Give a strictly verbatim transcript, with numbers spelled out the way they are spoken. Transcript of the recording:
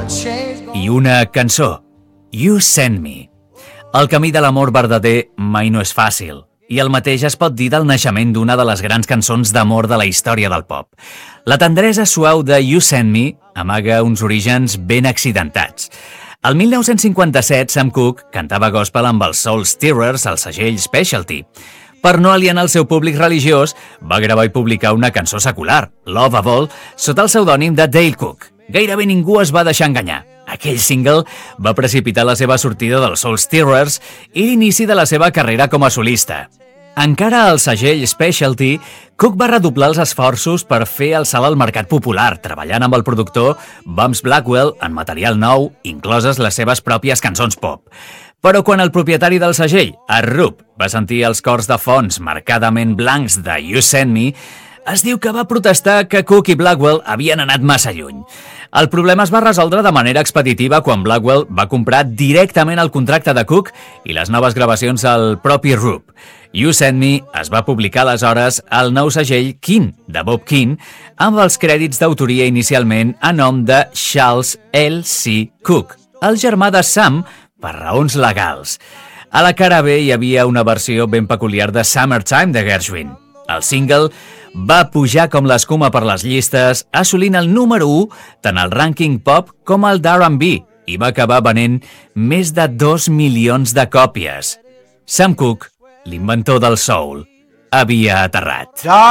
I una cançó, You Send Me. El camí de l'amor verdader mai no és fàcil, i el mateix es pot dir del naixement d'una de les grans cançons d'amor de la història del pop. La tendresa suau de You Send Me amaga uns orígens ben accidentats. El mil nou-cents cinquanta-set, Sam Cooke cantava gospel amb els Soul Stirrers al segell Specialty. Per no alienar el seu públic religiós, va gravar i publicar una cançó secular, Lovable, sota el pseudònim de Dale Cook. Gairebé ningú es va deixar enganyar. Aquell single va precipitar la seva sortida dels Soul Stirrers i l'inici de la seva carrera com a solista. Encara al segell Specialty, Cook va redoblar els esforços per fer el salt al mercat popular, treballant amb el productor Bumps Blackwell en material nou, incloses les seves pròpies cançons pop. Però quan el propietari del segell, Art Rupp, va sentir els cors de fons marcadament blancs de You Send Me, es diu que va protestar que Cook i Blackwell havien anat massa lluny. El problema es va resoldre de manera expeditiva quan Blackwell va comprar directament el contracte de Cook i les noves gravacions al propi Rupp. You Send Me es va publicar aleshores al nou segell Kin, de Bob Kin, amb els crèdits d'autoria inicialment a nom de Charles L C Cook, el germà de Sam, per raons legals. A la cara B hi havia una versió ben peculiar de Summertime de Gershwin. El single va pujar com l'escuma per les llistes, assolint el número u tant al rànquing pop com al d'R and B i va acabar venent més de dos milions de còpies. Sam Cooke, l'inventor del soul, havia aterrat.